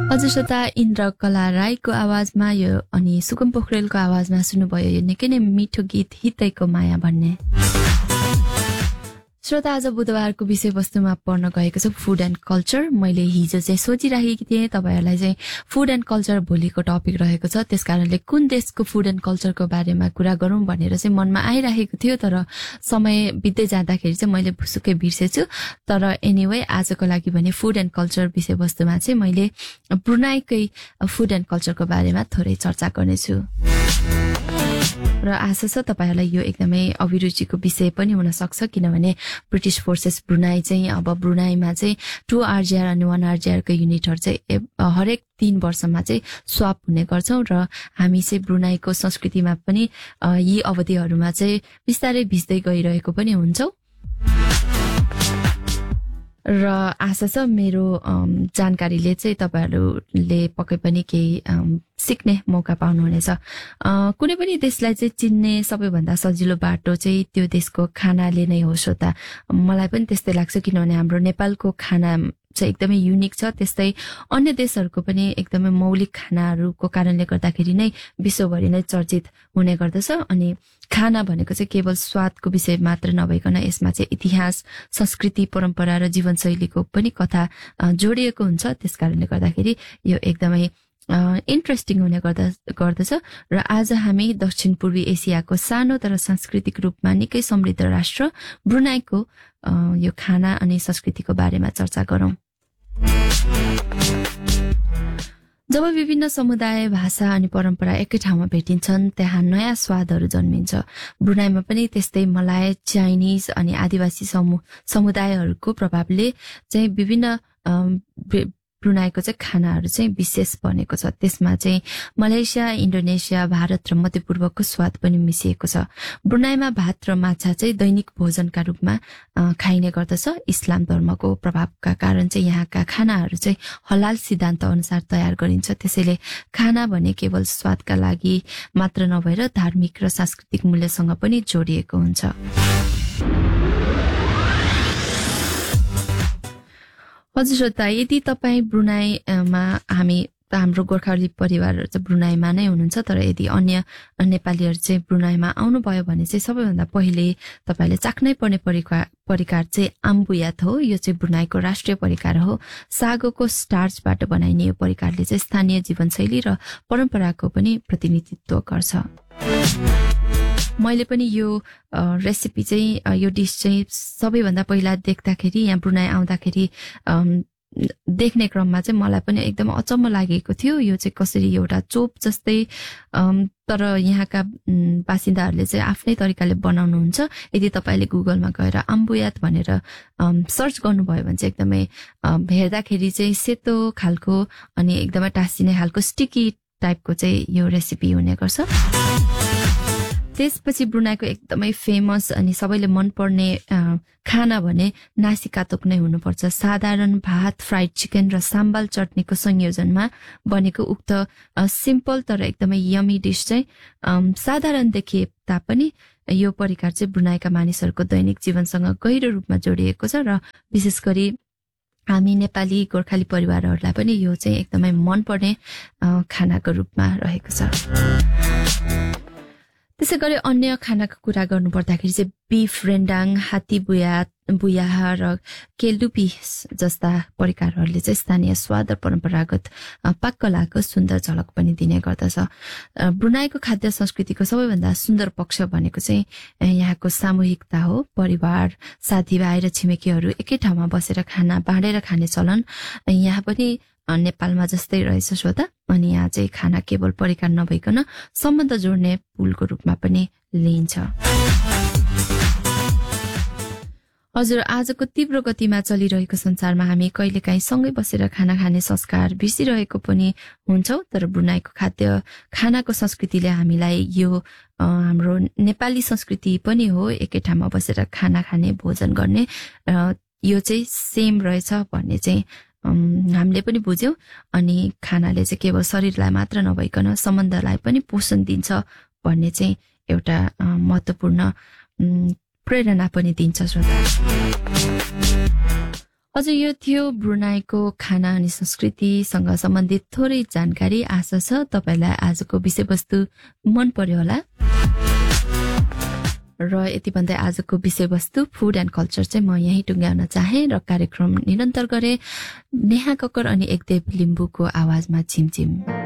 हजुर श्रोता, इन्द्रकला राईको आवाजमा यो अनि सुगम पोखरेलको आवाजमा सुन्नुभयो यो निकै नै मिठो गीत हितैको माया भन्ने। श्रोता, आज बुधबारको विषयवस्तुमा पढ्न गएको छ फुड एन्ड कल्चर। मैले हिजो चाहिँ सोचिराखेकी थिएँ तपाईहरूलाई चाहिँ फुड एन्ड कल्चर भोलिको टपिक रहेको छ, त्यसकारणले कुन देशको फुड एन्ड कल्चरको बारेमा कुरा गरौँ भनेर चाहिँ मनमा आइराखेको थियो, तर समय बित्दै जाँदाखेरि चाहिँ मैले भुसुक्कै बिर्सेछु। तर एनिवे आजको लागि भने फुड एन्ड कल्चर विषयवस्तुमा चाहिँ मैले ब्रुनाईकै फुड एन्ड कल्चरको बारेमा थोरै चर्चा गर्नेछु र आशा छ तपाईहरूलाई यो एकदमै अभिरुचिको विषय पनि हुन सक्छ, किनभने ब्रिटिश फोर्सेस ब्रुनाई चाहिँ अब ब्रुनाईमा चाहिँ 2 RGR अनि 1 RGR को युनिटहरू चाहिँ हरेक 3 वर्षमा चाहिँ स्वाप हुने गर्छौं र हामी चाहिँ ब्रुनाईको संस्कृतिमा पनि यी अवधिहरूमा चाहिँ बिस्तारै भिज्दै गइरहेको पनि हुन्छौं र आशा छ मेरो जानकारीले चाहिँ तपाईहरूले पक्कै पनि केही सिक्ने मौका पाउनुहुनेछ। कुनै पनि देशलाई चाहिँ चिन्ने सबैभन्दा सजिलो बाटो चाहिँ त्यो देशको खानाले नै हो श्रोता। मलाई पनि त्यस्तै लाग्छ, किनभने हाम्रो नेपालको खाना चाहिँ एकदमै युनिक छ, त्यस्तै अन्य देशहरूको पनि एकदमै मौलिक खानाहरूको कारणले गर्दाखेरि नै विश्वभरि नै चर्चित हुने गर्दछ। अनि खाना भनेको चाहिँ केवल स्वादको विषय मात्र नभइकन यसमा चाहिँ इतिहास, संस्कृति, परम्परा र जीवनशैलीको पनि कथा जोडिएको हुन्छ। त्यसकारणले गर्दाखेरि यो एकदमै इन्ट्रेस्टिङ हुने गर्दछ र आज हामी दक्षिण पूर्वी एसियाको सानो तर सांस्कृतिक रूपमा निकै समृद्ध राष्ट्र ब्रुनाईको यो खाना अनि संस्कृतिको बारेमा चर्चा गरौं। जब विभिन्न समुदाय, भाषा अनि परम्परा एकै ठाउँमा भेटिन्छन् त्यहाँ नयाँ स्वादहरू जन्मिन्छ। ब्रुनाईमा पनि त्यस्तै मलाय, चाइनिज अनि आदिवासी समुदायहरूको प्रभावले चाहिँ विभिन्न ब्रुनाईको चाहिँ खानाहरू चाहिँ विशेष बनेको छ। त्यसमा चाहिँ मलेसिया, इन्डोनेसिया, भारत र मध्यपूर्वको स्वाद पनि मिसिएको छ। ब्रुनाईमा भात र माछा चाहिँ दैनिक भोजनका रूपमा खाइने गर्दछ। इस्लाम धर्मको प्रभावका कारण चाहिँ यहाँका खानाहरू चाहिँ हलाल सिद्धान्त अनुसार तयार गरिन्छ। त्यसैले खाना भने केवल स्वादका लागि मात्र नभएर धार्मिक र सांस्कृतिक मूल्यसँग पनि जोडिएको हुन्छ। हजुर श्रोता, यदि तपाईँ ब्रुनाईमा हाम्रो गोर्खाली परिवारहरू चाहिँ ब्रुनाईमा नै हुनुहुन्छ, तर यदि अन्य नेपालीहरू चाहिँ ब्रुनाईमा आउनुभयो भने चाहिँ सबैभन्दा पहिले तपाईँले चाख्नै पर्ने परिकार चाहिँ आम्बुयात हो। यो चाहिँ ब्रुनाईको राष्ट्रिय परिकार हो। सागोको स्टार्चबाट बनाइने यो परिकारले चाहिँ स्थानीय जीवनशैली र परम्पराको पनि प्रतिनिधित्व गर्छ। मैले पनि यो रेसिपी चाहिँ यो डिश चाहिँ सबैभन्दा पहिला देख्दाखेरि, यहाँ ब्रुनाई आउँदाखेरि देख्ने क्रममा चाहिँ मलाई पनि एकदम अचम्म लागेको थियो। यो चाहिँ कसरी एउटा चोप जस्तै, तर यहाँका बासिन्दाहरूले चाहिँ आफ्नै तरिकाले बनाउनुहुन्छ। यदि तपाईँले गुगलमा गएर आम्बुयात भनेर सर्च गर्नुभयो भने चाहिँ एकदमै हेर्दाखेरि चाहिँ सेतो खालको अनि एकदमै टाँसिने खालको स्टिकी टाइपको चाहिँ यो रेसिपी हुने गर्छ। त्यसपछि ब्रुनाईको एकदमै फेमस अनि सबैले मनपर्ने खाना भने नासी कातोक नै हुनुपर्छ। साधारण भात, फ्राइड चिकन र साम्बाल चटनीको संयोजनमा बनेको उक्त सिम्पल तर एकदमै यमी डिश चाहिँ साधारण देखिए तापनि यो परिकार चाहिँ ब्रुनाईका मानिसहरूको दैनिक जीवनसँग गहिरो रूपमा जोडिएको छ र विशेष गरी हामी नेपाली गोर्खाली परिवारहरूलाई पनि यो चाहिँ एकदमै मनपर्ने खानाको रूपमा रहेको छ। त्यसै गरी अन्य खानाको कुरा गर्नु पर्दाखेरि चाहिँ बिफ रेन्डाङ, हात्ती बुयाहा र केल्डुपी जस्ता परिकारहरूले चाहिँ स्थानीय स्वाद र परम्परागत पाककलाको सुन्दर झलक पनि दिने गर्दछ। ब्रुनाईको खाद्य संस्कृतिको सबैभन्दा सुन्दर पक्ष भनेको चाहिँ यहाँको सामूहिकता हो। परिवार, साथीभाइ र छिमेकीहरू एकै ठाउँमा बसेर खाना बाँडेर खाने चलन यहाँ पनि नेपालमा जस्तै रहेछ श्रोता। अनि यहाँ चाहिँ खाना केवल परिकार नभइकन सम्बन्ध जोड्ने पुलको रूपमा पनि लिइन्छ। हजुर, आजको तीव्र गतिमा चलिरहेको संसारमा हामी कहिलेकाहीँ सँगै बसेर खाना खाने संस्कार बिर्सिरहेको पनि हुन्छौं, तर ब्रुनाईको खानाको संस्कृतिले हामीलाई यो हाम्रो नेपाली संस्कृति पनि हो, एकै ठाउँमा बसेर खाना खाने, भोजन गर्ने, यो चाहिँ सेम रहेछ भन्ने चाहिँ हामीले पनि बुझ्यौं। अनि खानाले चाहिँ केवल शरीरलाई मात्र नभइकन सम्बन्धलाई पनि पोषण दिन्छ भन्ने चाहिँ एउटा महत्त्वपूर्ण प्रेरणा पनि दिन्छ श्रोता। हजुर यो थियो ब्रुनाईको खाना अनि संस्कृतिसँग सम्बन्धित थोरै जानकारी। आशा छ तपाईलाई आजको विषयवस्तु मन पर्यो होला। र यति भन्दै आजको विषयवस्तु फुड एन्ड कल्चर चाहिँ म यही टुङ्ग्याउन चाहे र कार्यक्रम निरन्तर गरे नेहा कक्कर अनि एकदेव लिम्बुको आवाजमा छिमछिम।